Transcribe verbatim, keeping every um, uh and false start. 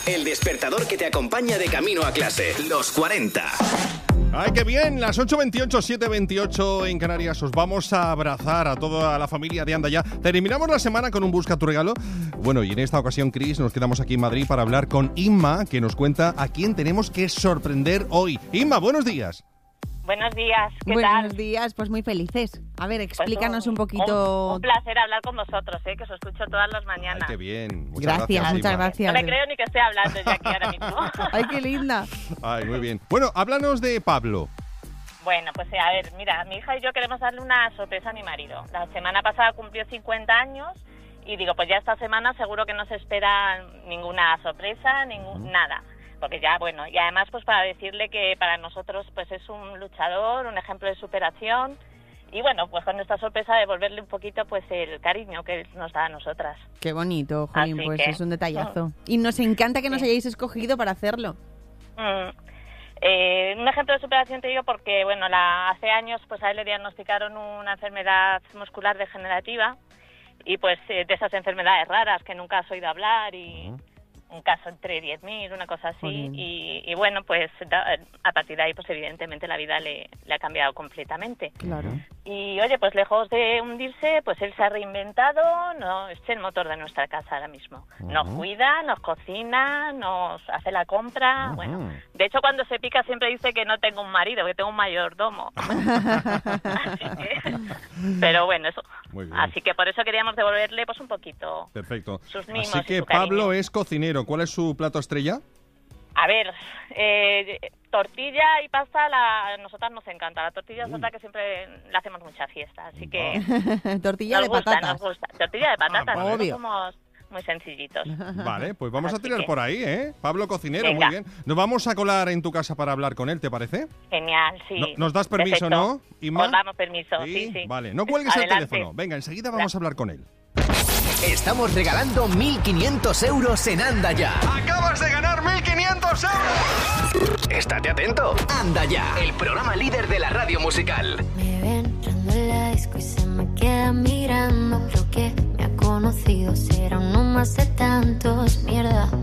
El despertador que te acompaña de camino a clase. Los cuarenta. ¡Ay, qué bien! Las ocho veintiocho, siete veintiocho en Canarias. Os vamos a abrazar a toda la familia de Anda Ya. Terminamos la semana con un Busca tu regalo. Bueno, y en esta ocasión, Cris, nos quedamos aquí en Madrid para hablar con Inma, que nos cuenta a quién tenemos que sorprender hoy. Inma, buenos días. Buenos días, ¿qué Buenos tal? Buenos días, pues muy felices. A ver, explícanos pues un, un poquito... Un, un placer hablar con vosotros, ¿eh? Que os escucho todas las mañanas. Ay, qué bien. Muchas gracias, gracias, muchas Inma. gracias. No me creo ni que esté hablando yo aquí ahora mismo. Ay, qué linda. Ay, muy bien. Bueno, háblanos de Pablo. Bueno, pues a ver, mira, mi hija y yo queremos darle una sorpresa a mi marido. La semana pasada cumplió cincuenta años y digo, pues ya esta semana seguro que no se espera ninguna sorpresa, ningún, nada. Porque ya, bueno, y además pues para decirle que para nosotros pues es un luchador, un ejemplo de superación y bueno, pues con esta sorpresa devolverle un poquito pues el cariño que nos da a nosotras. Qué bonito, Jolín, Así pues que, es un detallazo. Mm. Y nos encanta que nos Sí. hayáis escogido para hacerlo. Mm. Eh, un ejemplo de superación te digo porque, bueno, la, hace años pues a él le diagnosticaron una enfermedad muscular degenerativa y pues eh, de esas enfermedades raras que nunca has oído hablar y... Uh-huh. Un caso entre diez mil, una cosa así, y, y bueno, pues da, a partir de ahí, pues evidentemente la vida le, le ha cambiado completamente. Claro. Y oye, pues lejos de hundirse, pues él se ha reinventado, no, es el motor de nuestra casa ahora mismo. Uh-huh. Nos cuida, nos cocina, nos hace la compra, uh-huh. Bueno, de hecho cuando se pica siempre dice que no tengo un marido, que tengo un mayordomo. Así que, pero bueno, eso. Muy bien. Así que por eso queríamos devolverle pues un poquito. Perfecto. Sus mimos. Así que y su Pablo cariño. es cocinero. ¿Cuál es su plato estrella? A ver, eh, tortilla y pasta la, a nosotras nos encanta. La tortilla es otra que siempre le hacemos mucha fiesta, así que... Tortilla nos de gusta, patatas. Nos gusta. Tortilla de patatas, Ah, nosotros obvio. somos muy sencillitos. Vale, pues vamos Así a tirar que... por ahí, ¿eh? Pablo cocinero, Venga. muy bien. Nos vamos a colar en tu casa para hablar con él, ¿te parece? Genial, sí. No, ¿nos das permiso, Perfecto. no, Inma? Os damos permiso, sí, sí. Vale, no cuelgues Adelante. el teléfono. Venga, enseguida vamos a hablar con él. Estamos regalando mil quinientos euros en Anda Ya. ¡Acabas de ganar mil quinientos euros! Estate atento. Anda Ya, el programa líder de la radio musical. Me ven entrando en la disco y se me queda mirando. Creo que me ha conocido, será uno más de tantos. Mierda,